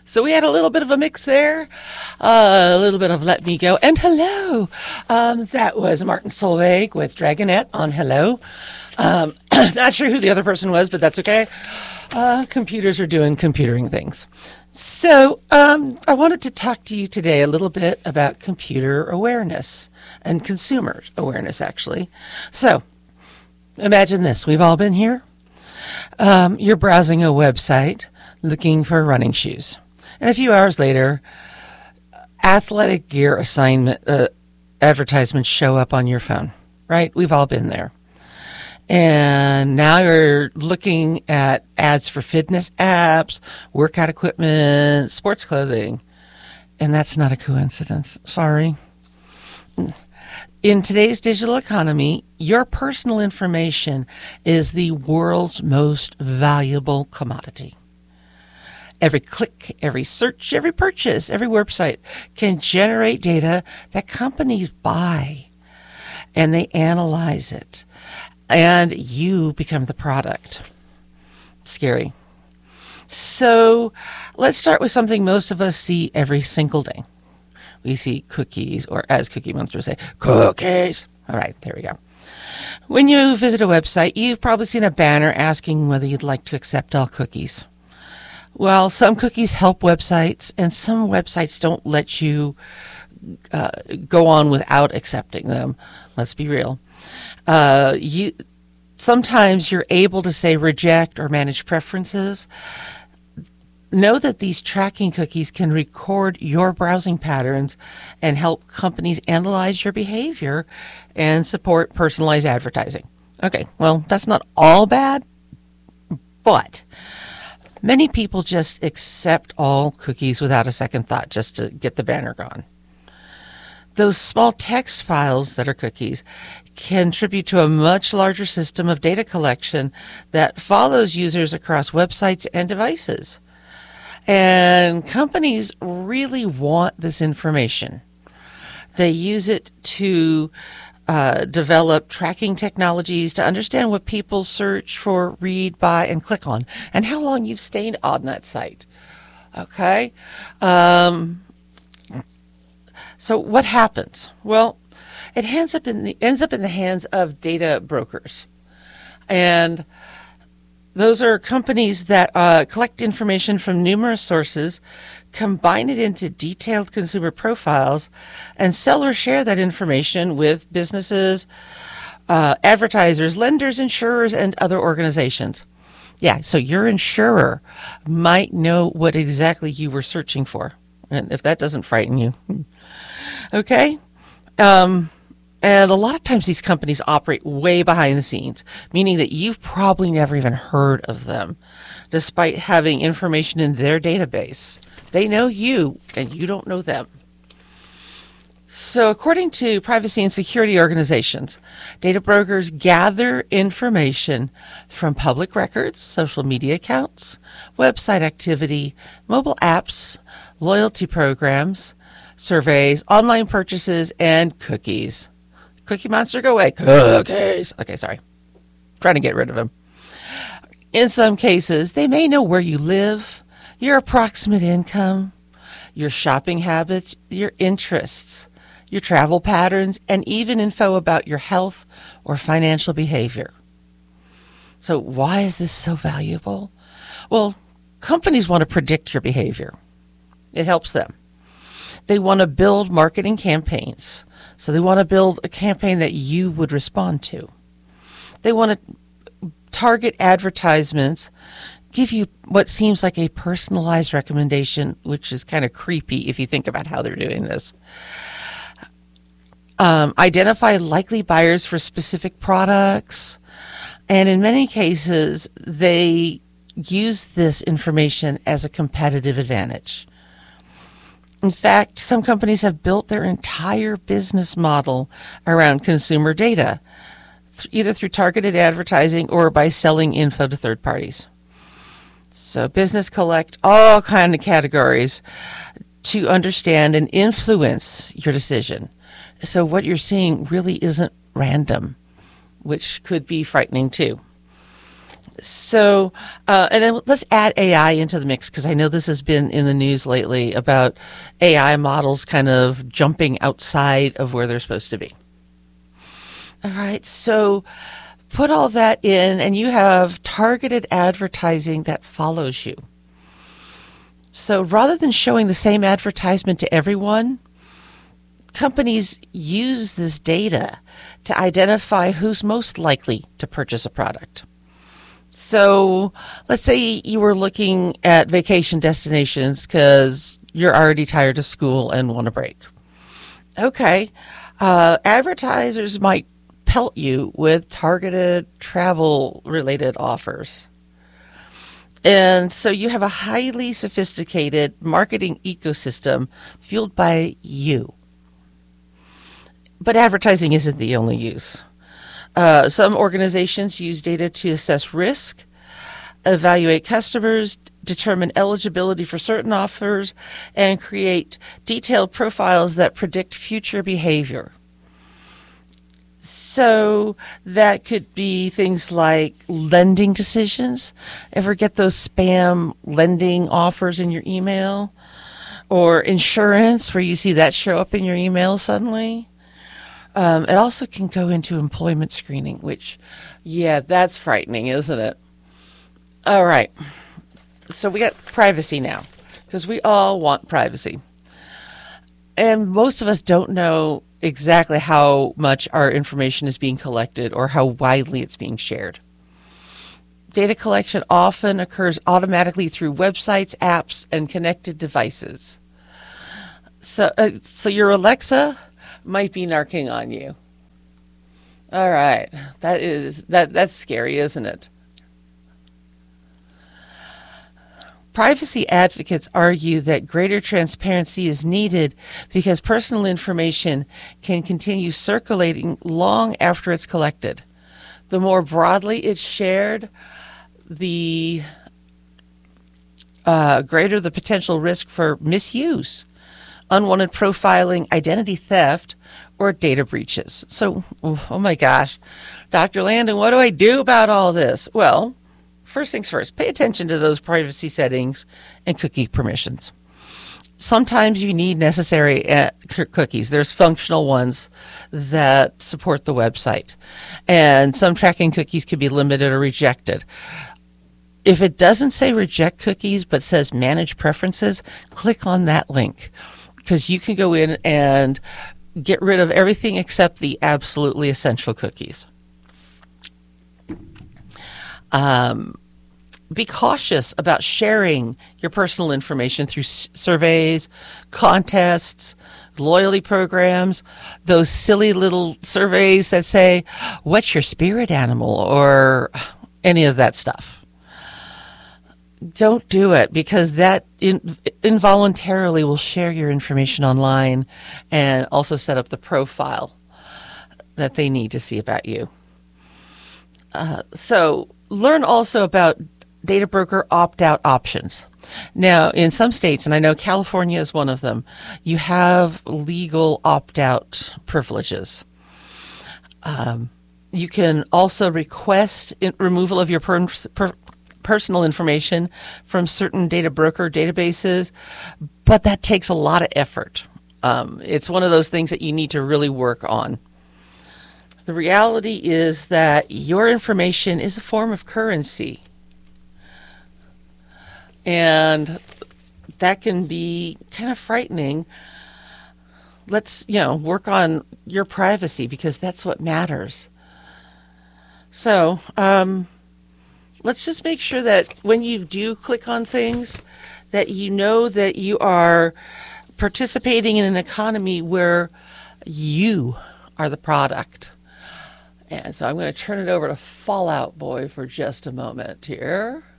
So we had a little bit of a mix there, a little bit of Let Me Go, and Hello. That was Martin Solveig with Dragonette on Hello. Not sure who the other person was, but that's okay. Computers are doing computering things. So I wanted to talk to you today a little bit about computer awareness and consumer awareness, actually. So imagine this. We've all been here. You're browsing a website looking for running shoes. And a few hours later, athletic gear advertisements show up on your phone, right? We've all been there. And now you're looking at ads for fitness apps, workout equipment, sports clothing. And that's not a coincidence. Sorry. In today's digital economy, your personal information is the world's most valuable commodity. Every click, every search, every purchase, every website can generate data that companies buy, and they analyze it, and you become the product. Scary. So let's start with something most of us see every single day. We see cookies, or as Cookie Monster say, cookies. All right, there we go. When you visit a website, you've probably seen a banner asking whether you'd like to accept all cookies. Well, some cookies help websites, and some websites don't let you go on without accepting them. Let's be real. Sometimes you're able to say reject or manage preferences. Know that these tracking cookies can record your browsing patterns and help companies analyze your behavior and support personalized advertising. Okay, well, that's not all bad, but many people just accept all cookies without a second thought just to get the banner gone. Those small text files that are cookies contribute to a much larger system of data collection that follows users across websites and devices. And companies really want this information. They use it to develop tracking technologies to understand what people search for, read, buy, and click on, and how long you've stayed on that site. Okay? So what happens? Well, it ends up in the hands of data brokers. And those are companies that collect information from numerous sources, combine it into detailed consumer profiles, and sell or share that information with businesses, advertisers, lenders, insurers, and other organizations. Yeah, so your insurer might know what exactly you were searching for, and if that doesn't frighten you. Okay? And a lot of times these companies operate way behind the scenes, meaning that you've probably never even heard of them, despite having information in their database. They know you, and you don't know them. So according to privacy and security organizations, data brokers gather information from public records, social media accounts, website activity, mobile apps, loyalty programs, surveys, online purchases, and cookies. Cookie Monster, go away. Cookies. Okay, sorry. Trying to get rid of him. In some cases, they may know where you live, your approximate income, your shopping habits, your interests, your travel patterns, and even info about your health or financial behavior. So why is this so valuable? Well, companies want to predict your behavior. It helps them. They want to build marketing campaigns. So they want to build a campaign that you would respond to. They want to target advertisements, give you what seems like a personalized recommendation, which is kind of creepy if you think about how they're doing this. Identify likely buyers for specific products. And in many cases, they use this information as a competitive advantage. In fact, some companies have built their entire business model around consumer data, either through targeted advertising or by selling info to third parties. So business collect all kinds of categories to understand and influence your decision. So what you're seeing really isn't random, which could be frightening too. So, and then let's add AI into the mix because I know this has been in the news lately about AI models kind of jumping outside of where they're supposed to be. All right, so put all that in, and you have targeted advertising that follows you. So rather than showing the same advertisement to everyone, companies use this data to identify who's most likely to purchase a product. So let's say you were looking at vacation destinations because you're already tired of school and want a break. Okay, advertisers might pelt you with targeted travel-related offers. And so you have a highly sophisticated marketing ecosystem fueled by you. But advertising isn't the only use. Some organizations use data to assess risk, evaluate customers, determine eligibility for certain offers, and create detailed profiles that predict future behavior. So that could be things like lending decisions. Ever get those spam lending offers in your email? Or insurance, where you see that show up in your email suddenly? It also can go into employment screening, which, yeah, that's frightening, isn't it? All right. So we got privacy now, because we all want privacy. And most of us don't know exactly how much our information is being collected or how widely it's being shared. Data collection often occurs automatically through websites, apps, and connected devices. So your Alexa might be narking on you. All right, that's scary, isn't it? Privacy advocates argue that greater transparency is needed because personal information can continue circulating long after it's collected. The more broadly it's shared, the greater the potential risk for misuse, unwanted profiling, identity theft, or data breaches. So, oh my gosh, Dr. Landon, what do I do about all this? Well, first things first, pay attention to those privacy settings and cookie permissions. Sometimes you need necessary cookies. There's functional ones that support the website. And some tracking cookies can be limited or rejected. If it doesn't say reject cookies but says manage preferences, click on that link because you can go in and get rid of everything except the absolutely essential cookies. Be cautious about sharing your personal information through surveys, contests, loyalty programs, those silly little surveys that say, what's your spirit animal, or any of that stuff. Don't do it because that involuntarily will share your information online and also set up the profile that they need to see about you. So learn also about data broker opt-out options. Now, in some states, and I know California is one of them, you have legal opt-out privileges. You can also request removal of your personal information from certain data broker databases, but that takes a lot of effort. It's one of those things that you need to really work on. The reality is that your information is a form of currency. And that can be kind of frightening. Let's, work on your privacy because that's what matters. So, let's just make sure that when you do click on things, that you know that you are participating in an economy where you are the product. And so I'm going to turn it over to Fallout Boy for just a moment here.